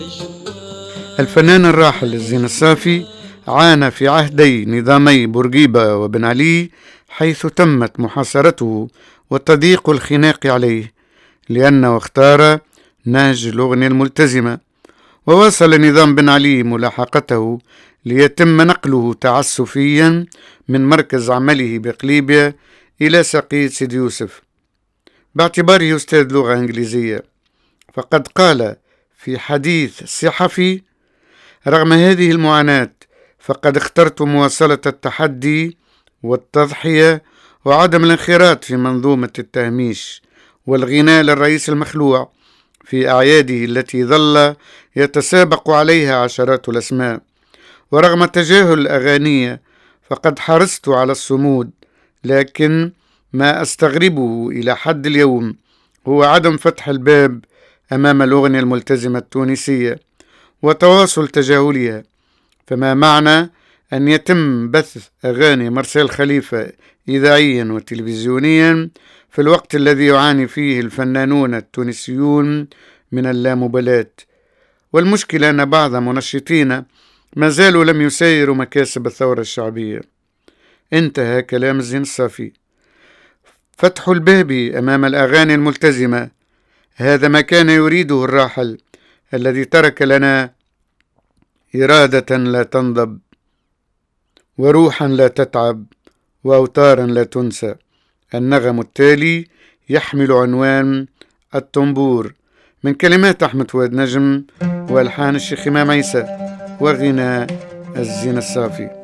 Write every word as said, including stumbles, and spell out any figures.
الفنان الراحل الزين الصافي عانى في عهدي نظامي بورقيبة وبن علي، حيث تمت محاصرته وتضييق الخناق عليه لأنه اختار نهج الأغنية الملتزمة. وواصل نظام بن علي ملاحقته ليتم نقله تعسفيا من مركز عمله بقليبية إلى سقيت سيدي يوسف باعتباره أستاذ لغة إنجليزية. فقد قال في حديث صحفي: رغم هذه المعاناة فقد اخترت مواصلة التحدي والتضحية وعدم الانخراط في منظومة التهميش والغناء للرئيس المخلوع في أعياده التي ظل يتسابق عليها عشرات الأسماء. ورغم تجاهل الأغاني فقد حرصت على الصمود، لكن ما أستغربه إلى حد اليوم هو عدم فتح الباب أمام الأغنية الملتزمة التونسية وتواصل تجاهلها. فما معنى أن يتم بث أغاني مرسال خليفة إذاعيا وتلفزيونيا في الوقت الذي يعاني فيه الفنانون التونسيون من اللامبالاة؟ والمشكلة أن بعض منشطين ما زالوا لم يسايروا مكاسب الثورة الشعبية. انتهى كلام الزين الصافي. فتح الباب أمام الأغاني الملتزمة هذا ما كان يريده الراحل الذي ترك لنا إرادة لا تنضب، وروحا لا تتعب، وأوتارا لا تنسى. النغم التالي يحمل عنوان الطنبور، من كلمات أحمد فؤاد نجم وألحان الشيخ إمام عيسى وغناء الزين الصافي.